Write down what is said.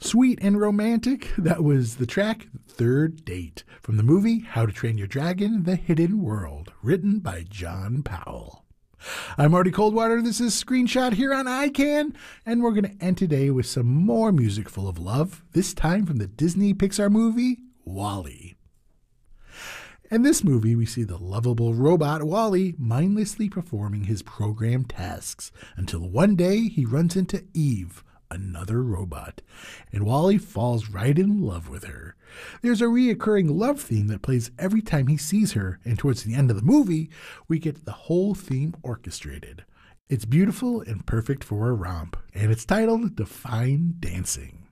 Sweet and romantic, that was the track Third Date from the movie How to Train Your Dragon, The Hidden World, written by John Powell. I'm Marty Coldwater, this is Screenshot here on iCan, and we're going to end today with some more music full of love, this time from the Disney Pixar movie, WALL-E. In this movie, we see the lovable robot WALL-E mindlessly performing his programmed tasks until one day he runs into Eve, another robot, and WALL-E falls right in love with her. There's a reoccurring love theme that plays every time he sees her, and towards the end of the movie, we get the whole theme orchestrated. It's beautiful and perfect for a romp, and it's titled Define Dancing.